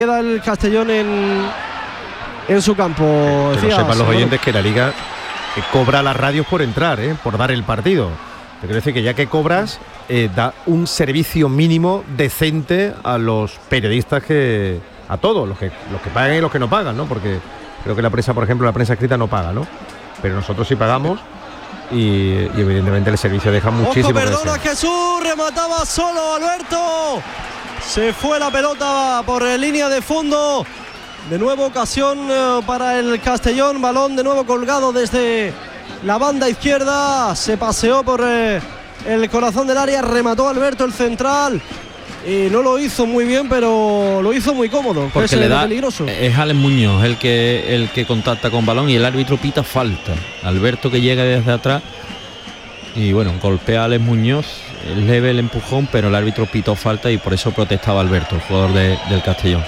Queda el Castellón en su campo. Que lo sepan los oyentes que la Liga cobra las radios por entrar, por dar el partido. Te quiero decir que ya que cobras, da un servicio mínimo decente a los periodistas, a todos, los que pagan y los que no pagan, ¿no? Porque creo que la prensa, por ejemplo, la prensa escrita no paga, ¿no? Pero nosotros sí pagamos y evidentemente el servicio deja muchísimo. Perdona, Jesús, remataba solo Alberto. Se fue la pelota por línea de fondo. De nuevo ocasión para el Castellón, balón de nuevo colgado desde la banda izquierda, se paseó por el corazón del área, remató Alberto el central y no lo hizo muy bien, pero lo hizo muy cómodo, porque le da peligroso. Es Alex Muñoz el que contacta con balón y el árbitro pita falta. Alberto que llega desde atrás y bueno, golpea a Alex Muñoz, leve el empujón, pero el árbitro pitó falta y por eso protestaba Alberto, el jugador del Castellón.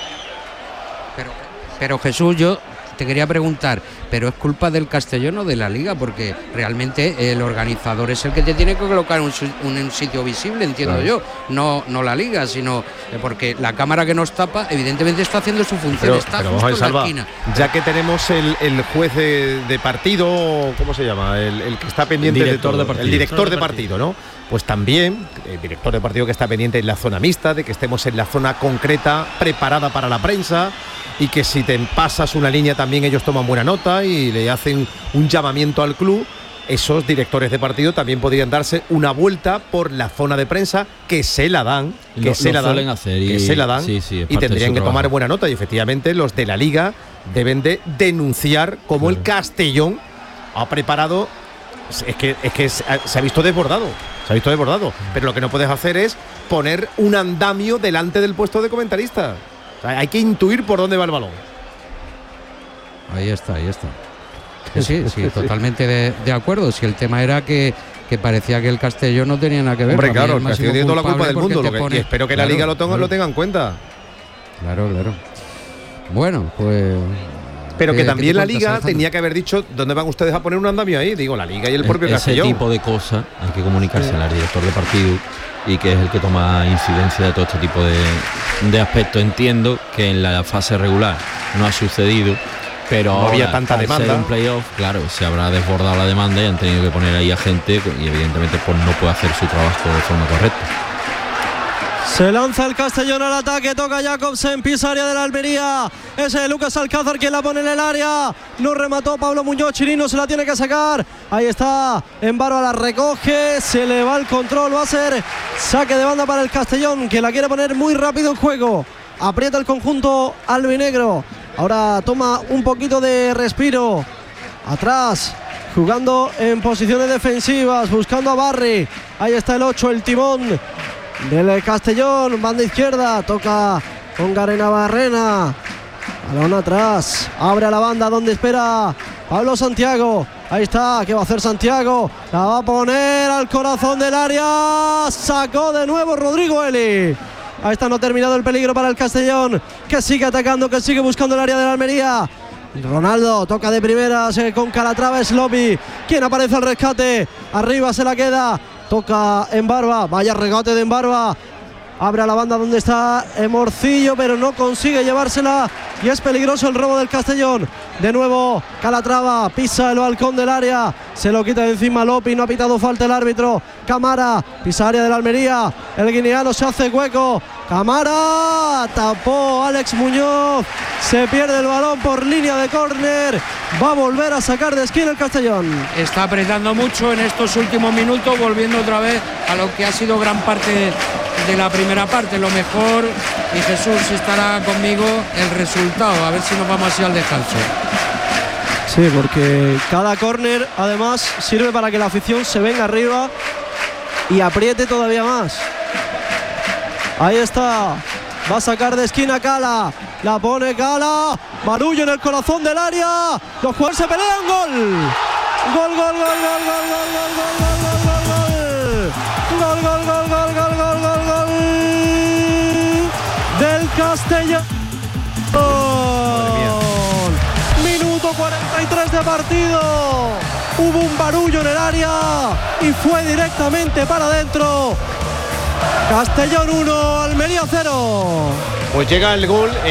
Pero Jesús, yo te quería preguntar, ¿pero es culpa del Castellón o de la Liga? Porque realmente el organizador es el que te tiene que colocar en un sitio visible, entiendo yo, no la Liga, sino porque la cámara que nos tapa evidentemente está haciendo su función, está justo en la esquina. Ya que tenemos el juez de partido, ¿cómo se llama? El que está pendiente de todo, el director de partido, ¿no? Pues también el director de partido que está pendiente en la zona mixta, de que estemos en la zona concreta, preparada para la prensa, y que si te pasas una línea también ellos toman buena nota y le hacen un llamamiento al club. Esos directores de partido también podrían darse una vuelta por la zona de prensa, que se la dan, y tendrían que tomar buena nota, y efectivamente los de la Liga deben de denunciar cómo el Castellón ha preparado. Es que se ha visto desbordado, pero lo que no puedes hacer es poner un andamio delante del puesto de comentarista. O sea, hay que intuir por dónde va el balón. Ahí está. Sí, totalmente de acuerdo. Si el tema era que parecía que el Castellón no tenía nada que ver. Hombre, claro, el Castellón tiene toda la culpa del mundo, y espero que la Liga lo tenga en cuenta. Claro. Bueno, pues... Pero que también la Liga tenía que haber dicho dónde van ustedes a poner un andamio ahí. Digo, la Liga y el propio Castellón. Ese tipo de cosas hay que comunicárselo al director de partido, y que es el que toma incidencia de todo este tipo de aspectos. Entiendo que en la fase regular no ha sucedido, pero no había tanta demanda. Ser un playoff, claro, se habrá desbordado la demanda y han tenido que poner ahí a gente, y evidentemente pues no puede hacer su trabajo de forma correcta. Se lanza el Castellón al ataque, toca Jacobsen, pisa área de la Almería. Ese es Lucas Alcázar quien la pone en el área. No remató Pablo Muñoz, Chirino se la tiene que sacar. Ahí está, en Barba la recoge, se le va el control, va a ser saque de banda para el Castellón, que la quiere poner muy rápido en juego. Aprieta el conjunto albinegro. Ahora toma un poquito de respiro. Atrás, jugando en posiciones defensivas, buscando a Barry. Ahí está el 8, el timón del Castellón, banda izquierda, toca con Garena Barrena, balón atrás, abre a la banda donde espera Pablo Santiago. Ahí está, ¿qué va a hacer Santiago? La va a poner al corazón del área, sacó de nuevo Rodrigo Eli. Ahí está, no ha terminado el peligro para el Castellón, que sigue atacando, que sigue buscando el área de la Almería. Ronaldo toca de primeras con Calatrava, es Lopi quien aparece al rescate, arriba se la queda. Toca en Barba, vaya regate de en Barba. Abre a la banda donde está Morcillo, pero no consigue llevársela y es peligroso el robo del Castellón. De nuevo Calatrava, pisa el balcón del área, se lo quita de encima Lopi, no ha pitado falta el árbitro. Camara, pisa área de la Almería, el guineano se hace hueco. Camara, tapó Alex Muñoz, se pierde el balón por línea de córner, va a volver a sacar de esquina el Castellón. Está apretando mucho en estos últimos minutos, volviendo otra vez a lo que ha sido gran parte de la primera parte. Lo mejor, y Jesús estará conmigo, el resultado, a ver si nos vamos así al descanso. Sí, porque cada córner además sirve para que la afición se venga arriba y apriete todavía más. Ahí está, va a sacar de esquina Cala, la pone Cala, Barullo en el corazón del área, los jugadores se pelean, gol. Gol, gol, gol, gol, gol, gol, gol, gol, gol, gol, gol, gol, gol, gol, gol, gol del Castellón. Minuto 43 de partido. Hubo un barullo en el área y fue directamente para adentro. Castellón 1, Almería 0. Pues llega el gol.